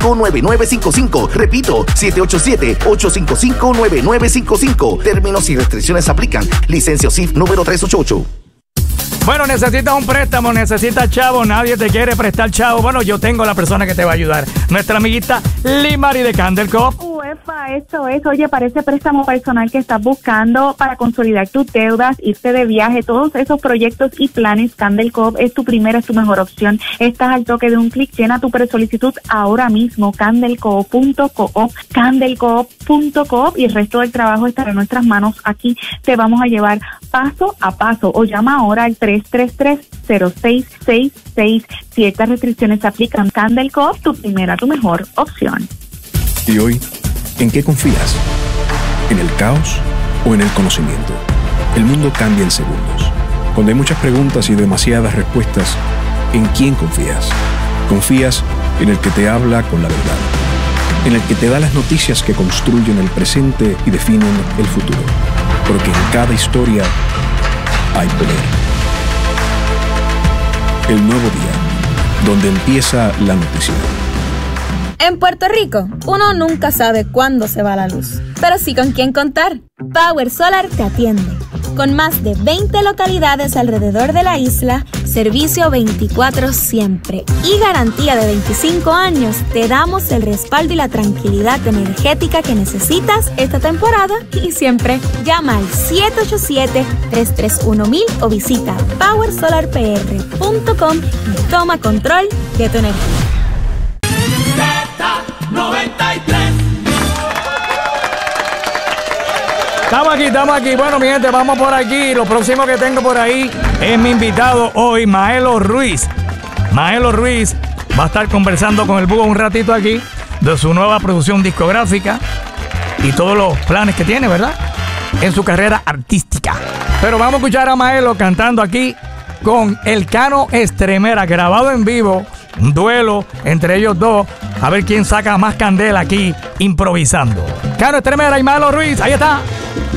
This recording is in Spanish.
787-855-9955. Repito, 787-855-9955. Términos y restricciones aplican. Licencia CIF número 388. Bueno, necesitas un préstamo, necesitas chavo, nadie te quiere prestar chavo. Bueno, yo tengo la persona que te va a ayudar. Nuestra amiguita Limari de Candle Cove. Uefa, eso es. Oye, para ese préstamo personal que estás buscando para consolidar tus deudas, irte de viaje, todos esos proyectos y planes, Candle Cove es tu primera, es tu mejor opción. Estás al toque de un clic. Llena tu presolicitud ahora mismo, candelcove.co, candelcove.co, y el resto del trabajo estará en nuestras manos. Aquí te vamos a llevar paso a paso, o llama ahora al 333-0666. Ciertas restricciones se aplican. Candle Cove, tu primera, tu mejor opción. ¿Y hoy, en qué confías? ¿En el caos o en el conocimiento? El mundo cambia en segundos. Cuando hay muchas preguntas y demasiadas respuestas, ¿en quién confías? ¿Confías en el que te habla con la verdad? ¿En el que te da las noticias que construyen el presente y definen el futuro? Porque en cada historia hay poder. El nuevo día, donde empieza la noticia. En Puerto Rico, uno nunca sabe cuándo se va la luz, pero sí con quién contar. Power Solar te atiende. Con más de 20 localidades alrededor de la isla, servicio 24 siempre y garantía de 25 años, te damos el respaldo y la tranquilidad energética que necesitas esta temporada y siempre. Llama al 787-331-1000 o visita powersolarpr.com y toma control de tu energía. Estamos aquí. Bueno, mi gente, vamos por aquí. Lo próximo que tengo por ahí es mi invitado hoy, Maelo Ruiz. Maelo Ruiz va a estar conversando con el Búho un ratito aquí de su nueva producción discográfica y todos los planes que tiene, ¿verdad?, en su carrera artística. Pero vamos a escuchar a Maelo cantando aquí con El Cano Estremera, grabado en vivo, un duelo entre ellos dos, a ver quién saca más candela aquí improvisando. Cano Estremera y Maelo Ruiz, ahí está.